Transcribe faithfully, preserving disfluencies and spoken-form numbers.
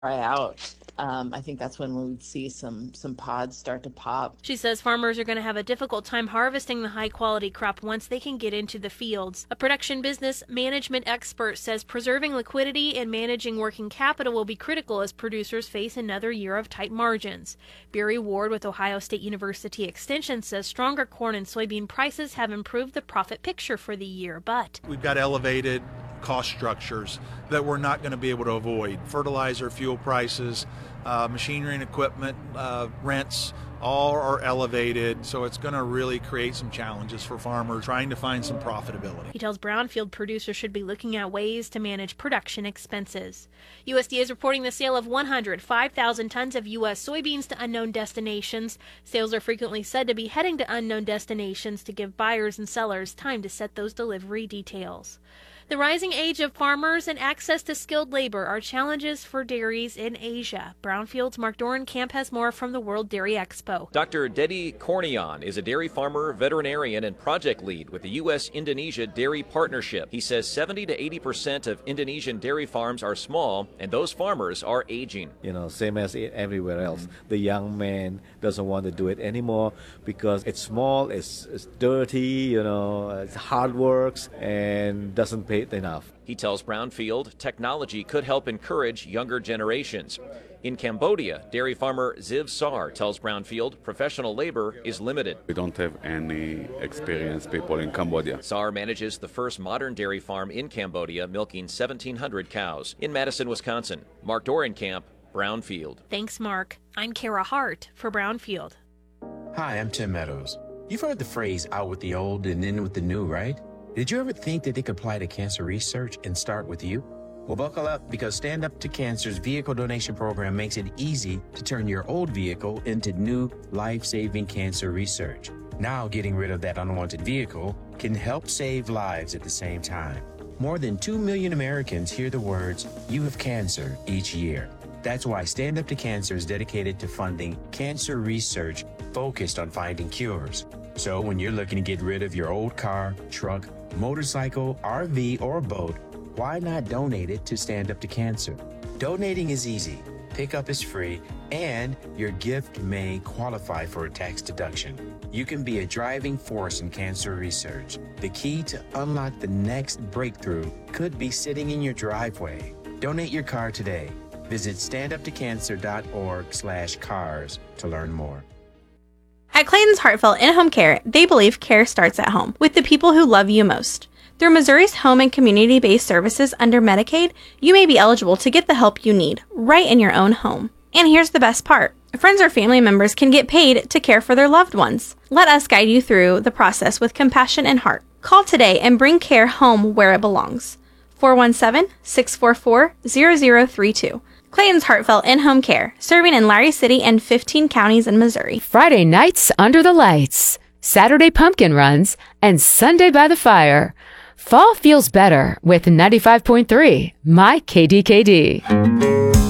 dry out, um, I think that's when we would see some some pods start to pop. She says farmers are going to have a difficult time harvesting the high-quality crop once they can get into the fields. A production business management expert says preserving liquidity and managing working capital will be critical as producers face another year of tight margins. Barry Ward with Ohio State University Extension says stronger corn and soybean prices have improved the profit picture for the year, but we've got elevated cost structures that we're not going to be able to avoid. Fertilizer, fuel prices, uh, machinery and equipment, uh, rents, all are elevated. So it's going to really create some challenges for farmers trying to find some profitability. He tells Brownfield producers should be looking at ways to manage production expenses. U S D A is reporting the sale of one hundred five thousand tons of U S soybeans to unknown destinations. Sales are frequently said to be heading to unknown destinations to give buyers and sellers time to set those delivery details. The rising age of farmers and access to skilled labor are challenges for dairies in Asia. Brownfield's Mark Dorenkamp has more from the World Dairy Expo. Doctor Dedi Kornian is a dairy farmer, veterinarian, and project lead with the U S Indonesia Dairy Partnership. He says seventy to eighty percent of Indonesian dairy farms are small, and those farmers are aging. You know, same as everywhere else. The young man doesn't want to do it anymore because it's small, it's, it's dirty, you know, it's hard works, and doesn't pay enough. He tells Brownfield technology could help encourage younger generations. In Cambodia, dairy farmer Ziv Sar tells Brownfield professional labor is limited. We don't have any experienced people in Cambodia. Sar manages the first modern dairy farm in Cambodia, milking seventeen hundred cows. In Madison, Wisconsin, Mark Dorenkamp, Brownfield. Thanks, Mark. I'm Kara Hart for Brownfield. Hi, I'm Tim Meadows. You've heard the phrase out with the old and in with the new, right? Did you ever think that they could apply to cancer research and start with you? Well, buckle up, because Stand Up to Cancer's vehicle donation program makes it easy to turn your old vehicle into new life-saving cancer research. Now, getting rid of that unwanted vehicle can help save lives at the same time. More than two million Americans hear the words, "You have cancer," each year. That's why Stand Up to Cancer is dedicated to funding cancer research focused on finding cures. So when you're looking to get rid of your old car, truck, motorcycle, R V, or boat, why not donate it to Stand Up to Cancer? Donating is easy, pickup is free, and your gift may qualify for a tax deduction. You can be a driving force in cancer research. The key to unlock the next breakthrough could be sitting in your driveway. Donate your car today. Visit standuptocancer.org slash cars to learn more. At Clayton's Heartfelt In-Home Care, they believe care starts at home, with the people who love you most. Through Missouri's home and community-based services under Medicaid, you may be eligible to get the help you need, right in your own home. And here's the best part. Friends or family members can get paid to care for their loved ones. Let us guide you through the process with compassion and heart. Call today and bring care home where it belongs. four one seven, six four four, zero zero three two. Clayton's Heartfelt In-Home Care, serving in Larry City and fifteen counties in Missouri. Friday nights under the lights, Saturday pumpkin runs, and Sunday by the fire. Fall feels better with ninety-five point three, My K D K D.